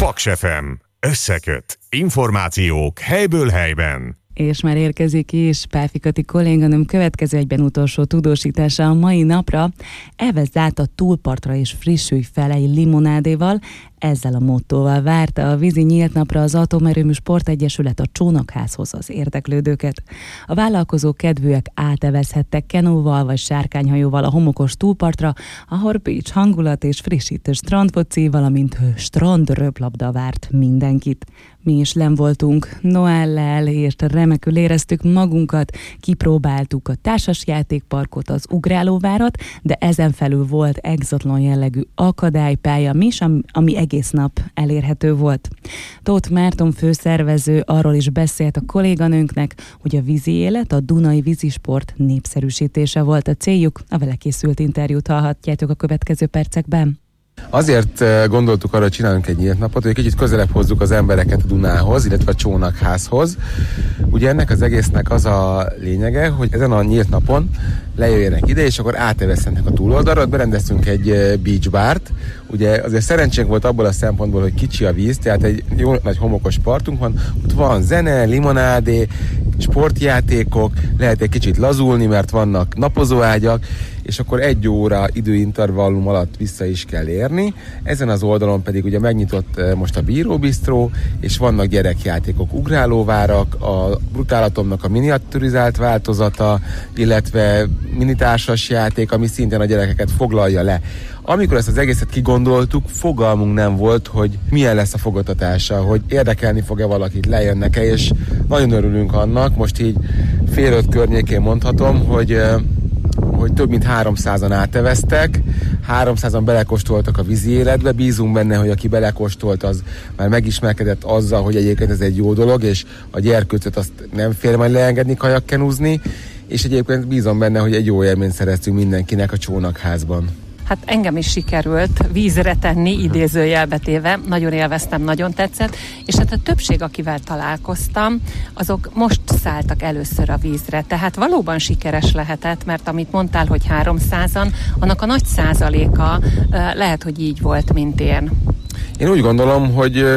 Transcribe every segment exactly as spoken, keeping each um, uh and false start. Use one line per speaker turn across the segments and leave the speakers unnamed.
Paks ef em. Összeköt. Információk helyből helyben.
És már érkezik is Pálfi Kati kolléganőm következő egyben utolsó tudósítása a mai napra. Elvezd át a túlpartra és frissülj fel egy limonádéval. Ezzel a mottóval várta a vízi nyílt napra az Atomerőmű Sportegyesület a Csónakházhoz az érdeklődőket. A vállalkozók kedvűek átevezhettek kenóval vagy sárkányhajóval a homokos túlpartra, ahol beach hangulat és frissítő strandfoci, valamint strandröplabda várt mindenkit. Mi is len voltunk Noellel, és remekül éreztük magunkat, kipróbáltuk a társasjátékparkot, az ugrálóvárat, de ezen felül volt exatlon jellegű akadálypálya is, ami, ami egész nap elérhető volt. Tóth Márton főszervező arról is beszélt a kolléganőnknek, hogy a vízi élet, a Dunai vízisport népszerűsítése volt a céljuk. A vele készült interjút hallhatjátok a következő percekben.
Azért gondoltuk arra, hogy csinálunk egy nyílt napot, hogy egy kicsit közelebb hozzuk az embereket a Dunához, illetve a Csónakházhoz. Ugye ennek az egésznek az a lényege, hogy ezen a nyílt napon lejöjjenek ide, és akkor átevezhetnek a túloldalra. Berendeztünk egy beach bart. Ugye azért szerencsénk volt abból a szempontból, hogy kicsi a víz, tehát egy jó nagy homokos partunk van, ott van zene, limonádé, sportjátékok, lehet egy kicsit lazulni, mert vannak napozóágyak, és akkor egy óra időintervallum alatt vissza is kell érni. Ezen az oldalon pedig ugye megnyitott most a bíróbisztró, és vannak gyerekjátékok, ugrálóvárak, a brutálatomnak a miniaturizált változata, illetve minitársas játék, ami szintén a gyerekeket foglalja le. Amikor ezt az egészet kigondoltuk, fogalmunk nem volt, hogy milyen lesz a fogadtatása, hogy érdekelni fog-e valakit, lejönnek-e, és nagyon örülünk annak, most így fél öt környékén mondhatom, hogy hogy több mint háromszázan áteveztek, háromszázan belekóstoltak a vízi életbe, bízunk benne, hogy aki belekóstolt, az már megismerkedett azzal, hogy egyébként ez egy jó dolog, és a gyerkőcöt azt nem fél majd leengedni kajakkenúzni, és egyébként bízom benne, hogy egy jó élményt szereztünk mindenkinek a Csónakházban.
Hát engem is sikerült vízre tenni, idézőjelbe téve, nagyon élveztem, nagyon tetszett, és hát a többség, akivel találkoztam, azok most szálltak először a vízre, tehát valóban sikeres lehetett, mert amit mondtál, hogy háromszázan, annak a nagy százaléka lehet, hogy így volt, mint én.
Én úgy gondolom, hogy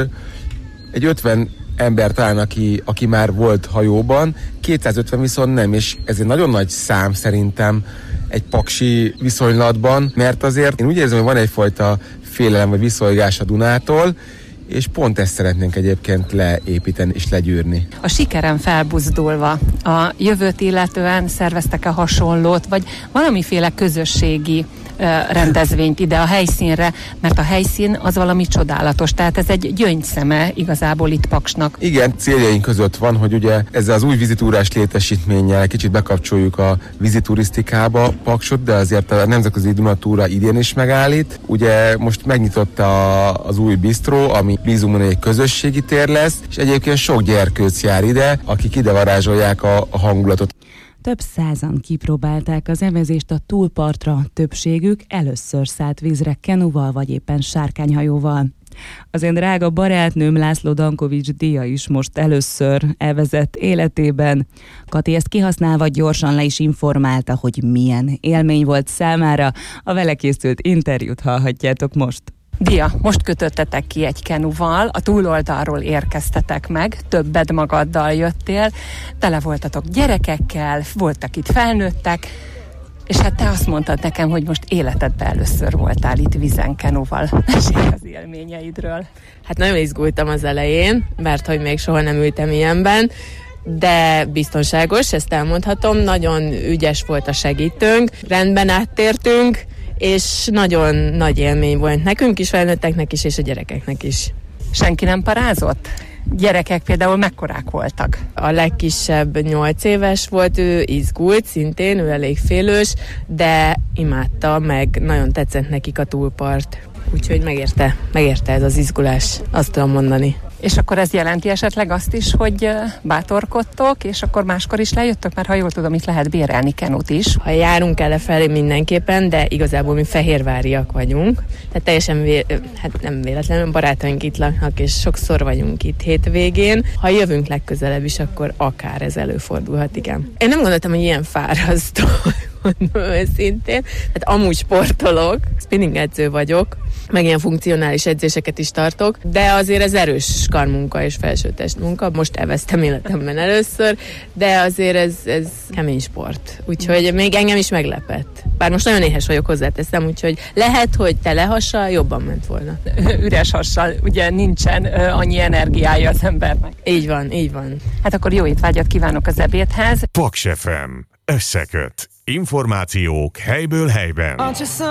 egy ötven ember talán, aki, aki már volt hajóban, kétszázötven viszont nem, és ez egy nagyon nagy szám szerintem egy paksi viszonylatban, mert azért én úgy érzem, hogy van egyfajta félelem vagy viszolygás a Dunától, és pont ezt szeretnénk egyébként leépíteni és legyűrni.
A sikeren felbuzdulva, a jövőt illetően szerveztek-e hasonlót, vagy valamiféle közösségi rendezvényt ide a helyszínre, mert a helyszín az valami csodálatos, tehát ez egy gyöngyszeme igazából itt Paksnak.
Igen, céljaink között van, hogy ugye ezzel az új vízitúrás létesítménnyel kicsit bekapcsoljuk a víziturisztikába Paksot, de azért a nemzetközi Dunatúra idén is megállít. Ugye most megnyitott a, az új bisztró, ami bízunk benne, egy közösségi tér lesz, és egyébként sok gyerkőc jár ide, akik ide varázsolják a, a hangulatot.
Több százan kipróbálták az evezést a túlpartra, többségük először szállt vízre kenúval vagy éppen sárkányhajóval. Az én drága barátnőm László Dankovics Dia is most először elvezett életében. Kati ezt kihasználva gyorsan le is informálta, hogy milyen élmény volt számára. A vele készült interjút hallhatjátok most.
Dia, most kötöttetek ki egy kenuval, a túloldalról érkeztetek meg, többed magaddal jöttél, tele voltatok gyerekekkel, voltak itt felnőttek, és hát te azt mondtad nekem, hogy most életedben először voltál itt vízen kenuval. Mesélj az élményeidről.
Hát nagyon izgultam az elején, mert hogy még soha nem ültem ilyenben, de biztonságos, ezt elmondhatom, nagyon ügyes volt a segítőnk, rendben áttértünk, és nagyon nagy élmény volt nekünk is, felnőtteknek is, és a gyerekeknek is.
Senki nem parázott? Gyerekek például mekkorák voltak?
A legkisebb nyolc éves volt, ő izgult szintén, ő elég félős, de imádta, meg nagyon tetszett nekik a túlpart. Úgyhogy megérte, megérte ez az izgulás, azt tudom mondani.
És akkor ez jelenti esetleg azt is, hogy bátorkodtok, és akkor máskor is lejöttök, mert ha jól tudom, itt lehet bérelni kenut is.
Ha járunk el lefelé mindenképpen, de igazából mi fehérváriak vagyunk, tehát teljesen vé- hát nem véletlenül barátaink itt laknak, és sokszor vagyunk itt hétvégén. Ha jövünk legközelebb is, akkor akár ez előfordulhat, igen. Én nem gondoltam, hogy ilyen fárasztó, mondom őszintén. Tehát amúgy sportolok, spinning edző vagyok, meg ilyen funkcionális edzéseket is tartok, de azért ez erős karmunka és felsőtest munka. Most eveztem életemben először, de azért ez, ez kemény sport. Úgyhogy még engem is meglepett. Bár most nagyon éhes vagyok, hozzáteszem, úgyhogy lehet, hogy tele hassal jobban ment volna.
Üres hassal ugye nincsen annyi energiája az embernek.
Így van, így van.
Hát akkor jó étvágyat kívánok az ebédhez.
Paks ef em. Összeköt. Információk helyből helyben.